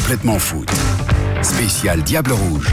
complètement foot. Spécial Diable Rouge.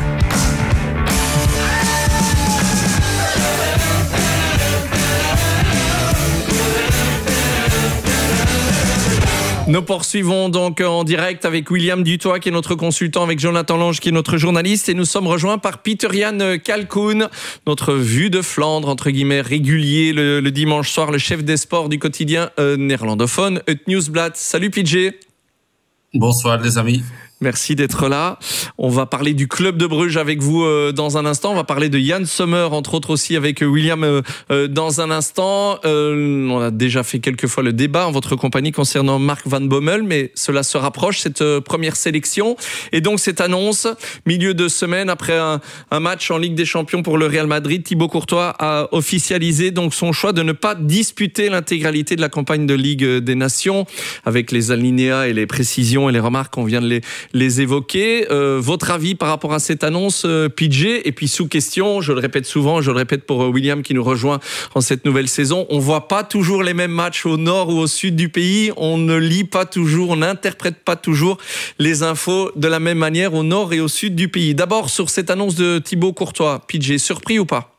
Nous poursuivons donc en direct avec William Dutoit qui est notre consultant, avec Jonathan Lange qui est notre journaliste, et nous sommes rejoints par Pieter-Jan Kalkoen, notre vue de Flandre entre guillemets régulier le dimanche soir, le chef des sports du quotidien néerlandophone Het Nieuwsblad. Salut PJ. Bonsoir les amis. Merci d'être là. On va parler du club de Bruges avec vous dans un instant. On va parler de Jan Sommer, entre autres aussi avec William dans un instant. On a déjà fait quelques fois le débat en votre compagnie concernant Mark Van Bommel, mais cela se rapproche, cette première sélection. Et donc cette annonce, milieu de semaine, après un match en Ligue des Champions pour le Real Madrid, Thibaut Courtois a officialisé donc son choix de ne pas disputer l'intégralité de la campagne de Ligue des Nations, avec les alinéas et les précisions et les remarques qu'on vient de les évoquer. Votre avis par rapport à cette annonce, PJ? Et puis sous question, je le répète souvent, je le répète pour William qui nous rejoint en cette nouvelle saison, on voit pas toujours les mêmes matchs au nord ou au sud du pays, on ne lit pas toujours, on n'interprète pas toujours les infos de la même manière au nord et au sud du pays. D'abord sur cette annonce de Thibaut Courtois, PJ, surpris ou pas?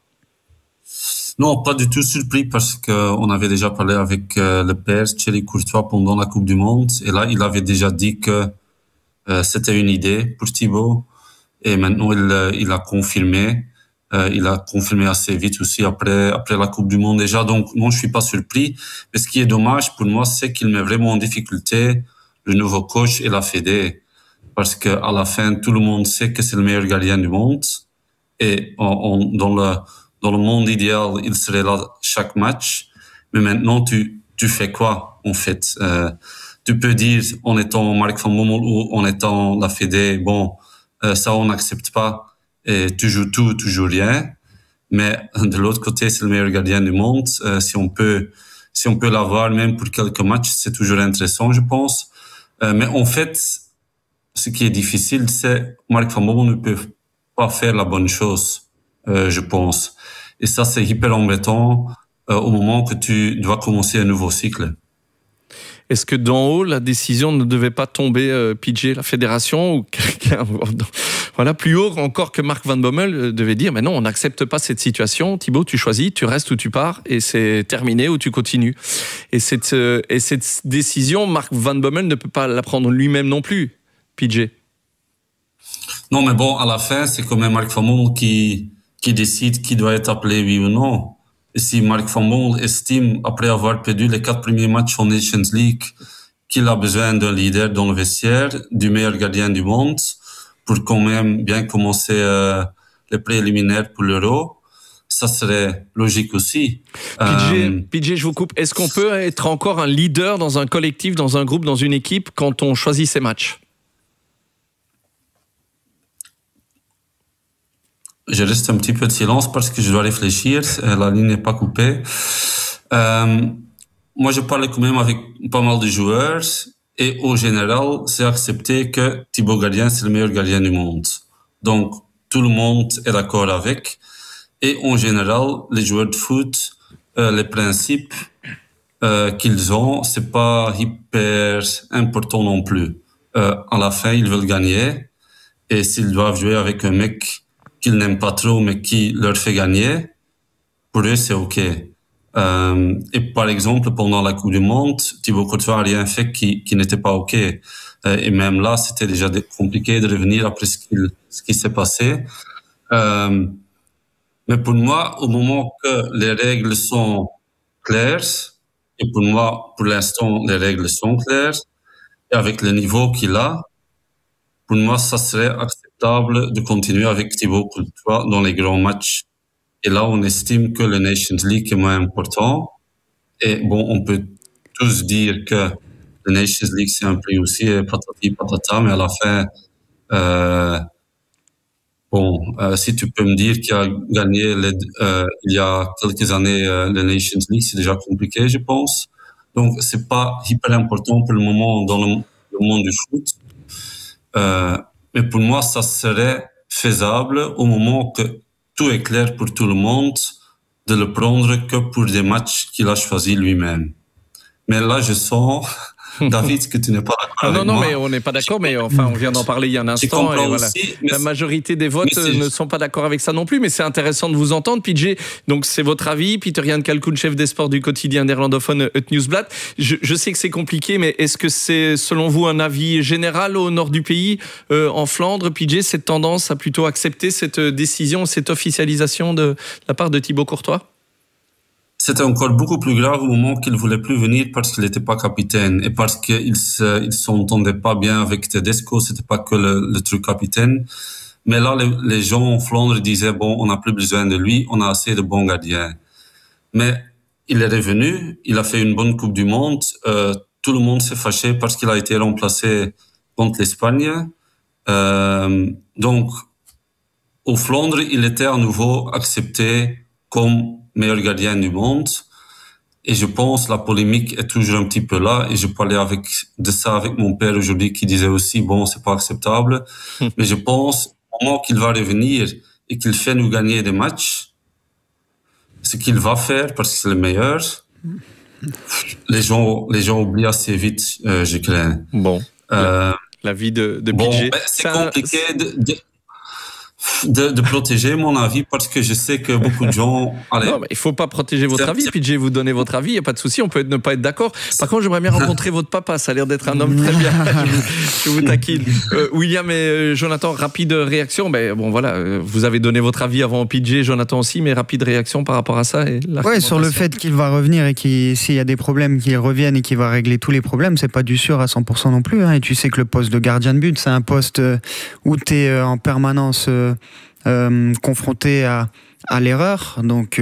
Non, pas du tout surpris, parce qu'on avait déjà parlé avec le père Thierry Courtois pendant la Coupe du Monde, et là il avait déjà dit que c'était une idée pour Thibaut, et maintenant il a confirmé. Il a confirmé assez vite aussi après la Coupe du Monde déjà. Donc non, je suis pas surpris. Mais ce qui est dommage pour moi, c'est qu'il met vraiment en difficulté le nouveau coach et la Fédé, parce que à la fin tout le monde sait que c'est le meilleur gardien du monde, et dans le monde idéal il serait là chaque match. Mais maintenant tu fais quoi en fait? Tu peux dire, en étant Mark Van Bommel ou en étant la Fédé, bon, ça on n'accepte pas, et tu joues tout, tu joues rien. Mais de l'autre côté, c'est le meilleur gardien du monde. Si on peut l'avoir même pour quelques matchs, c'est toujours intéressant, je pense. Mais en fait, ce qui est difficile, c'est Mark Van Bommel ne peut pas faire la bonne chose, je pense. Et ça, c'est hyper embêtant au moment que tu dois commencer un nouveau cycle. Est-ce que d'en haut, la décision ne devait pas tomber, PJ, la fédération ou quelqu'un, voilà, plus haut encore que Mark Van Bommel devait dire, mais non, on n'accepte pas cette situation. Thibaut, tu choisis, tu restes ou tu pars, et c'est terminé ou tu continues. Et cette décision, Mark Van Bommel ne peut pas la prendre lui-même non plus, PJ. Non, mais bon, à la fin, c'est quand même Mark Van Bommel qui décide qui doit être appelé, oui ou non. Et si Mark Van Bommel estime, après avoir perdu les 4 premiers matchs en Nations League, qu'il a besoin d'un leader dans le vestiaire, du meilleur gardien du monde, pour quand même bien commencer les préliminaires pour l'Euro, ça serait logique aussi. PJ, je vous coupe. Est-ce qu'on peut être encore un leader dans un collectif, dans un groupe, dans une équipe, quand on choisit ses matchs? Je reste un petit peu de silence parce que je dois réfléchir. La ligne n'est pas coupée. Moi, je parlais quand même avec pas mal de joueurs, et au général, c'est accepté que Thibaut Gardien, c'est le meilleur gardien du monde. Donc, tout le monde est d'accord avec. Et en général, les joueurs de foot, les principes qu'ils ont, c'est pas hyper important non plus. À la fin, ils veulent gagner. Et s'ils doivent jouer avec un mec qu'ils n'aiment pas trop, mais qui leur fait gagner, pour eux, c'est OK. Et par exemple, pendant la Coupe du Monde, Thibaut Courtois n'a rien fait qui n'était pas OK. Et même là, c'était déjà compliqué de revenir après ce qui s'est passé. Mais pour moi, au moment que les règles sont claires, et pour moi, pour l'instant, les règles sont claires, et avec le niveau qu'il a, pour moi, ça serait acceptable de continuer avec Thibaut Courtois dans les grands matchs. Et là, on estime que le Nations League est moins important. Et bon, on peut tous dire que le Nations League, c'est un prix aussi, patati patata, mais à la fin, si tu peux me dire qu'il a gagné il y a quelques années le Nations League, c'est déjà compliqué, je pense. Donc, c'est pas hyper important pour le moment dans le monde du foot. Mais pour moi, ça serait faisable au moment que tout est clair pour tout le monde, de le prendre que pour des matchs qu'il a choisi lui-même. Mais là, je sens David, que tu n'es pas d'accord avec non, moi. mais on n'est pas d'accord, mais enfin, on vient d'en parler il y a un instant. Et voilà. Aussi, la majorité des votes ne sont pas d'accord avec ça non plus, mais c'est intéressant de vous entendre. PJ, donc c'est votre avis. Peter-Jan Kalkoen, chef des sports du quotidien néerlandophone Het Nieuwsblad. Je sais que c'est compliqué, mais est-ce que c'est, selon vous, un avis général au nord du pays, en Flandre, PJ, cette tendance à plutôt accepter cette décision, cette officialisation de la part de Thibaut Courtois? C'était encore beaucoup plus grave au moment qu'il voulait plus venir parce qu'il n'était pas capitaine et parce qu'il s'entendait pas bien avec Tedesco. C'était pas que le truc capitaine. Mais là, les gens en Flandre disaient, bon, on n'a plus besoin de lui, on a assez de bons gardiens. Mais il est revenu, il a fait une bonne Coupe du Monde. Tout le monde s'est fâché parce qu'il a été remplacé contre l'Espagne. Donc, au Flandre, il était à nouveau accepté comme meilleur gardien du monde. Et je pense la polémique est toujours un petit peu là. Et je parlais de ça avec mon père aujourd'hui qui disait aussi, bon, c'est pas acceptable. Mais je pense, au moment qu'il va revenir et qu'il fait nous gagner des matchs, ce qu'il va faire parce que c'est le meilleur, les gens oublient assez vite, je crains. Bon. La vie de PJ. Bon, c'est compliqué de protéger mon avis parce que je sais que beaucoup de gens... Allez, non, mais il ne faut pas protéger votre avis. PJ, vous donnez votre avis, il n'y a pas de souci, on peut ne pas être d'accord. Par contre, j'aimerais bien rencontrer votre papa, ça a l'air d'être un homme très bien. Je vous taquine. William et Jonathan, rapide réaction. Ben, bon, voilà, vous avez donné votre avis avant PJ, Jonathan aussi, mais rapide réaction par rapport à ça. Oui, sur le fait qu'il va revenir et s'il y a des problèmes, qu'il revienne et qu'il va régler tous les problèmes, c'est pas du sûr à 100% non plus. Hein. Et tu sais que le poste de gardien de but, c'est un poste où tu es en permanence... confronté à l'erreur. Donc,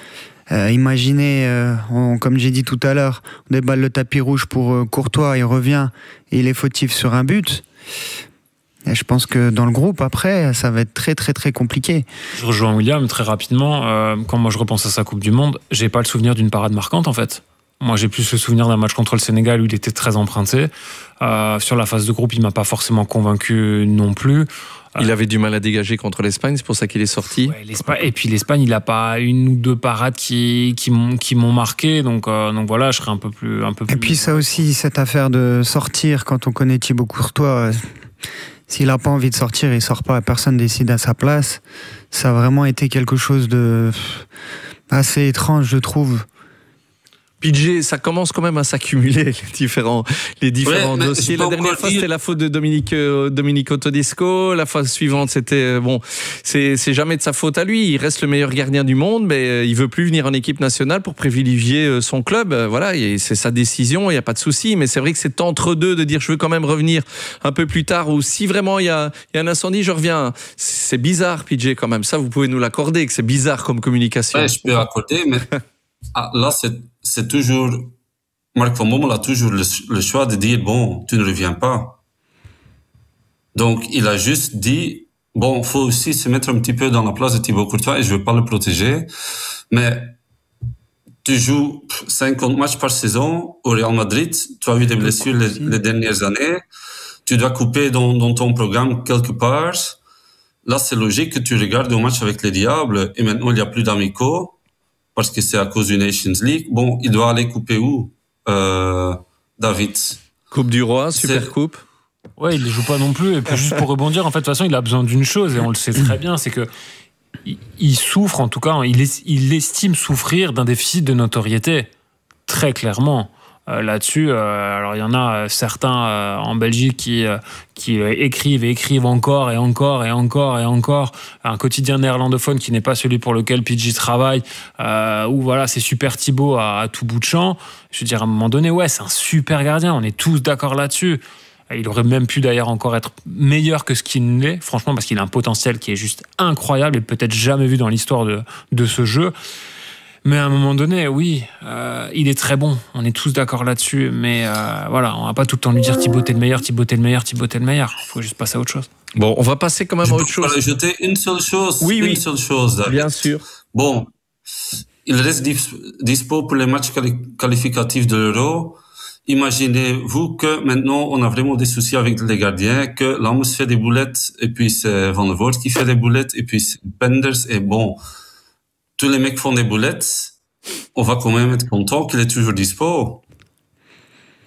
imaginez, comme j'ai dit tout à l'heure, on déballe le tapis rouge pour Courtois, il revient et il est fautif sur un but. Et je pense que dans le groupe, après, ça va être très, très, très compliqué. Je rejoins William très rapidement. Quand moi, je repense à sa Coupe du Monde, j'ai pas le souvenir d'une parade marquante, en fait. Moi, j'ai plus le souvenir d'un match contre le Sénégal où il était très emprunté. Sur la phase de groupe, il m'a pas forcément convaincu non plus. Il avait du mal à dégager contre l'Espagne, c'est pour ça qu'il est sorti. Ouais, et puis l'Espagne, il n'a pas une ou deux parades qui m'ont marqué, donc voilà, je serais un peu plus. Et puis ça aussi, cette affaire de sortir, quand on connaît Thibaut Courtois, s'il n'a pas envie de sortir, il sort pas, personne décide à sa place. Ça a vraiment été quelque chose de assez étrange, je trouve. PJ, ça commence quand même à s'accumuler, les différents dossiers. La dernière fois, c'était la faute de Domenico Tedesco. La fois suivante, c'était, bon, c'est jamais de sa faute à lui. Il reste le meilleur gardien du monde, mais il veut plus venir en équipe nationale pour privilégier son club. Voilà, et c'est sa décision, il n'y a pas de souci. Mais c'est vrai que c'est entre deux de dire je veux quand même revenir un peu plus tard, ou si vraiment il y a un incendie, je reviens. C'est bizarre, PJ, quand même. Ça, vous pouvez nous l'accorder, que c'est bizarre comme communication. Ouais, je peux accorder, mais là, c'est toujours... Marc Van Bommel a toujours le choix de dire, bon, tu ne reviens pas. Donc, il a juste dit, bon, il faut aussi se mettre un petit peu dans la place de Thibaut Courtois et je ne veux pas le protéger. Mais tu joues 50 matchs par saison au Real Madrid, tu as eu des blessures les dernières années, tu dois couper dans ton programme quelque part. Là, c'est logique que tu regardes un match avec les Diables et maintenant, il n'y a plus d'amicaux. Parce que c'est à cause du Nations League. Bon, il doit aller couper où, David? Coupe du Roi, Super Coupe. Ouais, il ne joue pas non plus. Et puis juste pour rebondir, en fait, de toute façon, il a besoin d'une chose, et on le sait très bien, c'est que il souffre, en tout cas, il estime souffrir d'un déficit de notoriété, très clairement. Là-dessus, alors il y en a certains en Belgique qui écrivent encore et encore et encore et encore un quotidien néerlandophone qui n'est pas celui pour lequel PJ travaille, où voilà, c'est super Thibaut à tout bout de champ. Je veux dire, à un moment donné, ouais, c'est un super gardien, on est tous d'accord là-dessus. Il aurait même pu d'ailleurs encore être meilleur que ce qu'il l'est, franchement, parce qu'il a un potentiel qui est juste incroyable et peut-être jamais vu dans l'histoire de ce jeu. Mais à un moment donné, oui, il est très bon. On est tous d'accord là-dessus. Mais voilà, on va pas tout le temps lui dire Thibaut t'es le meilleur, Thibaut t'es le meilleur, Thibaut t'es le meilleur. Il faut juste passer à autre chose. Bon, on va passer quand même à autre chose. Je peux rajouter une seule chose. Oui. Seule chose, David. Bien sûr. Bon, il reste dispo pour les matchs qualificatifs de l'Euro. Imaginez-vous que maintenant, on a vraiment des soucis avec les gardiens, que Lammers fait des boulettes, et puis c'est Van der Voort qui fait des boulettes, et puis c'est Penders, et bon... Tous les mecs font des boulettes, on va quand même être content qu'il est toujours dispo.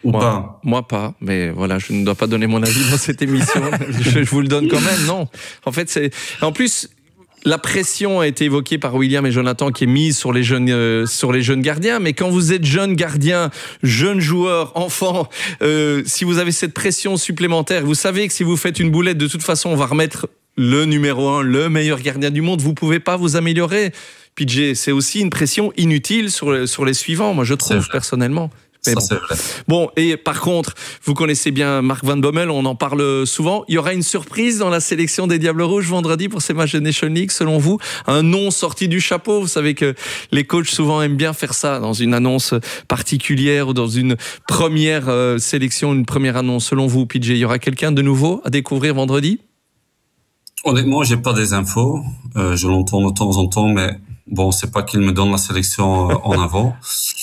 Ou pas? Moi pas, mais voilà, je ne dois pas donner mon avis dans cette émission. je vous le donne quand même, non. En fait, en plus, la pression a été évoquée par William et Jonathan qui est mise sur les jeunes gardiens. Mais quand vous êtes jeune gardien, jeune joueur, enfant, si vous avez cette pression supplémentaire, vous savez que si vous faites une boulette, de toute façon, on va remettre le numéro 1, le meilleur gardien du monde. Vous pouvez pas vous améliorer. PJ, c'est aussi une pression inutile sur les suivants, moi je trouve personnellement. Ça, c'est vrai. Bon, et par contre, vous connaissez bien Mark Van Bommel, on en parle souvent. Il y aura une surprise dans la sélection des Diables Rouges vendredi pour ces matchs de Nation League, selon vous? Un nom sorti du chapeau? Vous savez que les coachs souvent aiment bien faire ça dans une annonce particulière ou dans une première sélection, une première annonce. Selon vous, PJ, il y aura quelqu'un de nouveau à découvrir vendredi? Honnêtement, j'ai pas des infos. Je l'entends de temps en temps, mais bon, c'est pas qu'il me donne la sélection en avant.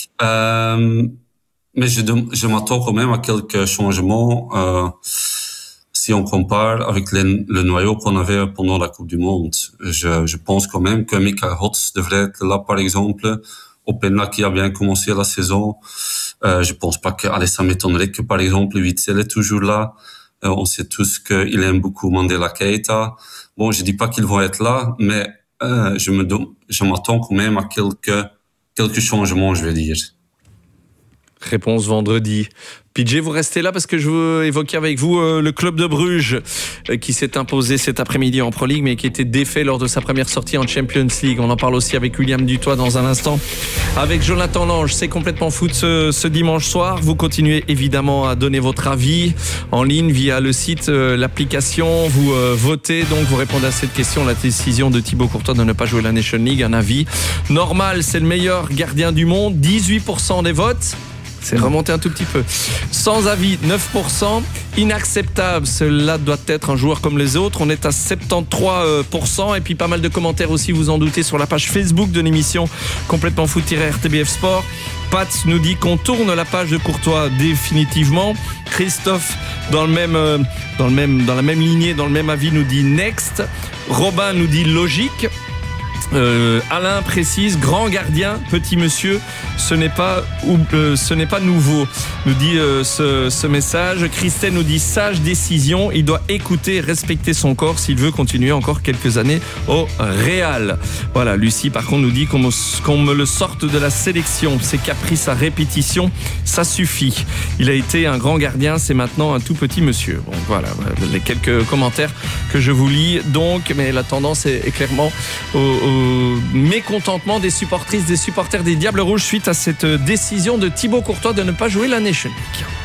Mais je m'attends quand même à quelques changements si on compare avec le noyau qu'on avait pendant la Coupe du Monde. Je pense quand même que Mikael Hotz devrait être là, par exemple. Openda qui a bien commencé la saison. Je pense pas ça m'étonnerait que, par exemple, Witsel est toujours là. On sait tous qu'il aime beaucoup Mandela Keita. Bon, je dis pas qu'ils vont être là, mais je m'attends quand même à quelques changements, je vais dire. Réponse vendredi. PJ, vous restez là parce que je veux évoquer avec vous le club de Bruges qui s'est imposé cet après-midi en Pro League mais qui était défait lors de sa première sortie en Champions League. On en parle aussi avec William Dutoit dans un instant. Avec Jonathan Lange, c'est complètement foot ce dimanche soir. Vous continuez évidemment à donner votre avis en ligne via le site, l'application. Vous votez, donc vous répondez à cette question. La décision de Thibaut Courtois de ne pas jouer la Nation League, un avis normal, c'est le meilleur gardien du monde. 18% des votes. C'est remonté un tout petit peu. Sans avis, 9%. Inacceptable, cela doit être un joueur comme les autres. On est à 73%. Et puis pas mal de commentaires aussi, vous en doutez, sur la page Facebook de l'émission Complètement Foot-RTBF Sport. Pat nous dit qu'on tourne la page de Courtois définitivement. Christophe, dans la même lignée, dans le même avis, nous dit next. Robin nous dit logique. Alain précise, grand gardien, petit monsieur, ce n'est pas nouveau, nous dit ce message. Christelle nous dit sage décision, il doit écouter et respecter son corps s'il veut continuer encore quelques années au Real. Voilà, Lucie par contre nous dit qu'on me le sorte de la sélection, ses caprices à répétition, ça suffit. Il a été un grand gardien, c'est maintenant un tout petit monsieur. Bon voilà, les quelques commentaires que je vous lis donc, mais la tendance est clairement au mécontentement des supportrices, des supporters des Diables Rouges suite à cette décision de Thibaut Courtois de ne pas jouer la Nation League.